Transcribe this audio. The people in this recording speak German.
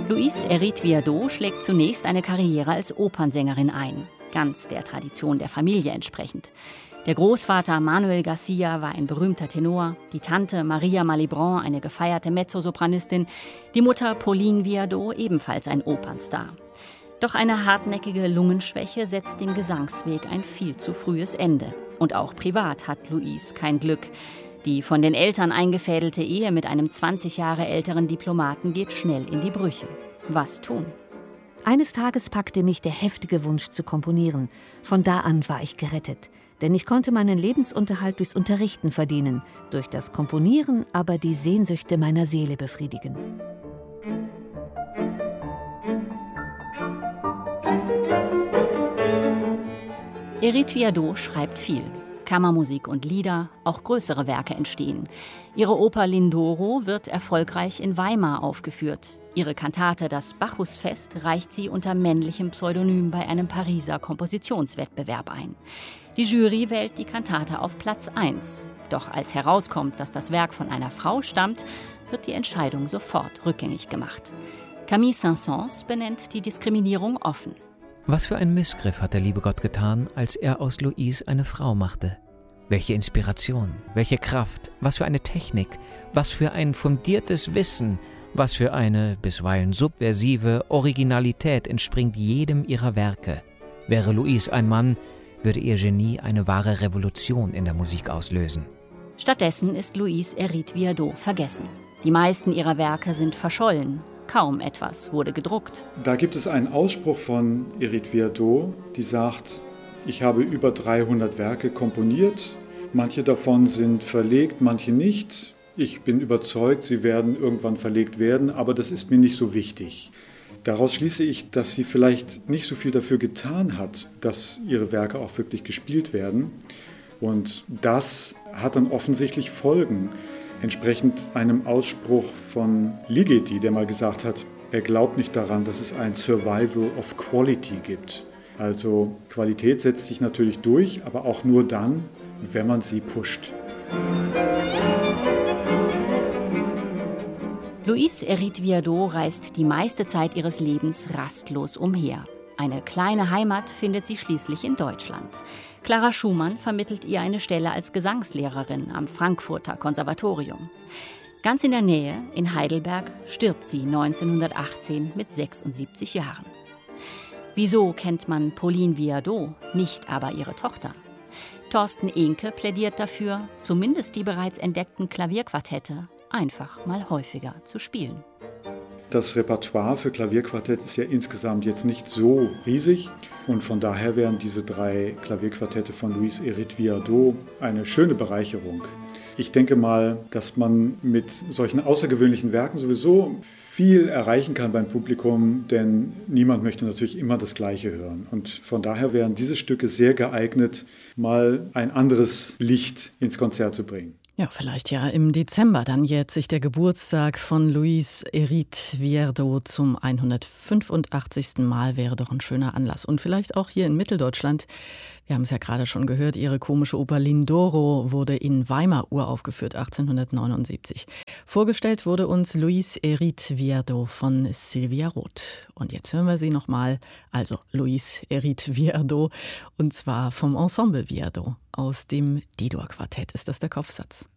Louise Hérit-Viardot schlägt zunächst eine Karriere als Opernsängerin ein, ganz der Tradition der Familie entsprechend. Der Großvater Manuel Garcia war ein berühmter Tenor, die Tante Maria Malibran eine gefeierte Mezzosopranistin, die Mutter Pauline Viardot ebenfalls ein Opernstar. Doch eine hartnäckige Lungenschwäche setzt dem Gesangsweg ein viel zu frühes Ende. Und auch privat hat Louise kein Glück. Die von den Eltern eingefädelte Ehe mit einem 20 Jahre älteren Diplomaten geht schnell in die Brüche. Was tun? Eines Tages packte mich der heftige Wunsch zu komponieren. Von da an war ich gerettet. Denn ich konnte meinen Lebensunterhalt durchs Unterrichten verdienen, durch das Komponieren aber die Sehnsüchte meiner Seele befriedigen. Hérit-Viardot schreibt viel. Kammermusik und Lieder, auch größere Werke entstehen. Ihre Oper Lindoro wird erfolgreich in Weimar aufgeführt. Ihre Kantate Das Bacchusfest reicht sie unter männlichem Pseudonym bei einem Pariser Kompositionswettbewerb ein. Die Jury wählt die Kantate auf Platz 1. Doch als herauskommt, dass das Werk von einer Frau stammt, wird die Entscheidung sofort rückgängig gemacht. Camille Saint-Saëns benennt die Diskriminierung offen. Was für ein Missgriff hat der liebe Gott getan, als er aus Louise eine Frau machte? Welche Inspiration, welche Kraft, was für eine Technik, was für ein fundiertes Wissen, was für eine bisweilen subversive Originalität entspringt jedem ihrer Werke. Wäre Louise ein Mann, würde ihr Genie eine wahre Revolution in der Musik auslösen. Stattdessen ist Louise Hérit-Viardot vergessen. Die meisten ihrer Werke sind verschollen. Kaum etwas wurde gedruckt. Da gibt es einen Ausspruch von Hérit-Viardot, die sagt: Ich habe über 300 Werke komponiert. Manche davon sind verlegt, manche nicht. Ich bin überzeugt, sie werden irgendwann verlegt werden, aber das ist mir nicht so wichtig. Daraus schließe ich, dass sie vielleicht nicht so viel dafür getan hat, dass ihre Werke auch wirklich gespielt werden. Und das hat dann offensichtlich Folgen. Entsprechend einem Ausspruch von Ligeti, der mal gesagt hat, er glaubt nicht daran, dass es ein Survival of Quality gibt. Also Qualität setzt sich natürlich durch, aber auch nur dann, wenn man sie pusht. Louise Hérit-Viardot reist die meiste Zeit ihres Lebens rastlos umher. Eine kleine Heimat findet sie schließlich in Deutschland. Clara Schumann vermittelt ihr eine Stelle als Gesangslehrerin am Frankfurter Konservatorium. Ganz in der Nähe, in Heidelberg, stirbt sie 1918 mit 76 Jahren. Wieso kennt man Pauline Viardot, nicht aber ihre Tochter? Thorsten Ehnke plädiert dafür, zumindest die bereits entdeckten Klavierquartette einfach mal häufiger zu spielen. Das Repertoire für Klavierquartett ist ja insgesamt jetzt nicht so riesig und von daher wären diese 3 Klavierquartette von Louise Hérit-Viardot eine schöne Bereicherung. Ich denke mal, dass man mit solchen außergewöhnlichen Werken sowieso viel erreichen kann beim Publikum, denn niemand möchte natürlich immer das Gleiche hören. Und von daher wären diese Stücke sehr geeignet, mal ein anderes Licht ins Konzert zu bringen. Ja, vielleicht ja im Dezember, dann jährt sich der Geburtstag von Louise Hérit-Viardot zum 185. Mal, wäre doch ein schöner Anlass. Und vielleicht auch hier in Mitteldeutschland, wir haben es ja gerade schon gehört, ihre komische Oper Lindoro wurde in Weimar uraufgeführt, 1879. Vorgestellt wurde uns Louise Hérit-Viardot von Sylvia Roth. Und jetzt hören wir sie nochmal, also Louise Hérit-Viardot, und zwar vom Ensemble Viardot. Aus dem D-Dur-Quartett ist das der Kopfsatz.